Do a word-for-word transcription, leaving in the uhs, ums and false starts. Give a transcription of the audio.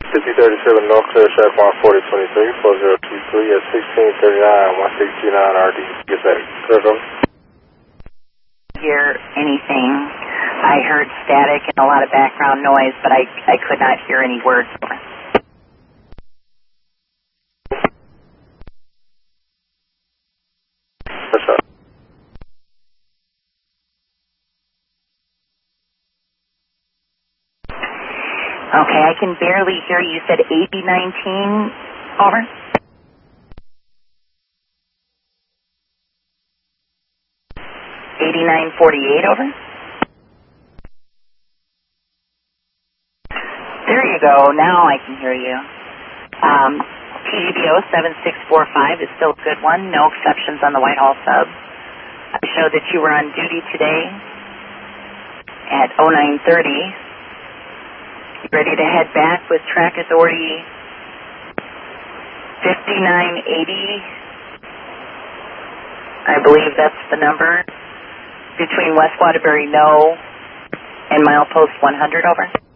fifty thirty-seven North Clear Track one forty twenty-three, four zero two three at sixteen thirty-nine, one six two nine R D. Get that. Clear from? Hear anything. I heard static and a lot of background noise, but I, I could not hear any words. What's up? Okay, I can barely hear you. You said eighty nineteen, over? eighty-nine forty-eight, over? There you go. Now I can hear you. Um, T G B O seven six four five is still a good one. No exceptions on the Whitehall sub. I showed that you were on duty today at oh nine thirty. You ready to head back with track authority fifty-nine eighty? I believe that's the number. Between West Waterbury, no, and milepost one hundred, over.